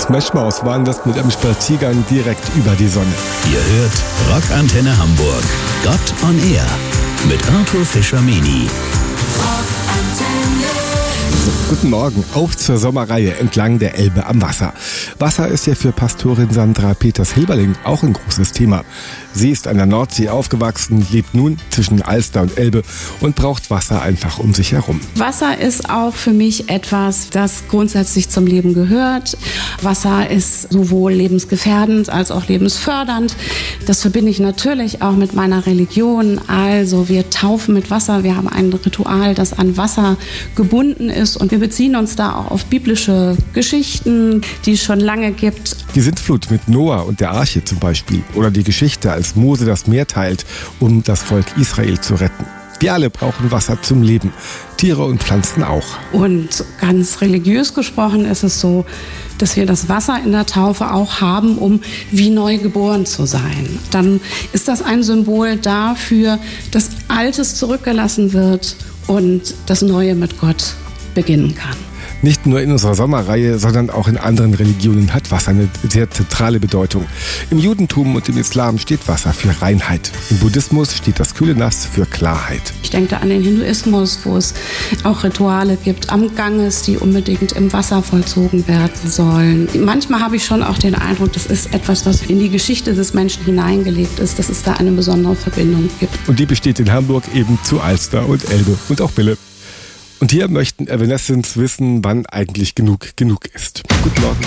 Smash Mouth waren das mit einem Spaziergang direkt über die Sonne. Ihr hört Rockantenne Hamburg. Gott on Air mit Arthur Fischer-Meni. Guten Morgen, auf zur Sommerreihe entlang der Elbe am Wasser. Wasser ist ja für Pastorin Sandra Peters-Hilberling auch ein großes Thema. Sie ist an der Nordsee aufgewachsen, lebt nun zwischen Alster und Elbe und braucht Wasser einfach um sich herum. Wasser ist auch für mich etwas, das grundsätzlich zum Leben gehört. Wasser ist sowohl lebensgefährdend als auch lebensfördernd. Das verbinde ich natürlich auch mit meiner Religion. Also wir taufen mit Wasser, wir haben ein Ritual, das an Wasser gebunden ist und wir beziehen uns da auch auf biblische Geschichten, die es schon lange gibt. Die Sintflut mit Noah und der Arche zum Beispiel oder die Geschichte, als Mose das Meer teilt, um das Volk Israel zu retten. Wir alle brauchen Wasser zum Leben, Tiere und Pflanzen auch. Und ganz religiös gesprochen ist es so, dass wir das Wasser in der Taufe auch haben, um wie neu geboren zu sein. Dann ist das ein Symbol dafür, dass Altes zurückgelassen wird und das Neue mit Gott beginnen kann. Nicht nur in unserer Sommerreihe, sondern auch in anderen Religionen hat Wasser eine sehr zentrale Bedeutung. Im Judentum und im Islam steht Wasser für Reinheit. Im Buddhismus steht das kühle Nass für Klarheit. Ich denke an den Hinduismus, wo es auch Rituale gibt am Ganges, die unbedingt im Wasser vollzogen werden sollen. Manchmal habe ich schon auch den Eindruck, das ist etwas, was in die Geschichte des Menschen hineingelegt ist, dass es da eine besondere Verbindung gibt. Und die besteht in Hamburg eben zu Alster und Elbe und auch Bille. Und hier möchten Evanescence wissen, wann eigentlich genug ist. Guten Morgen.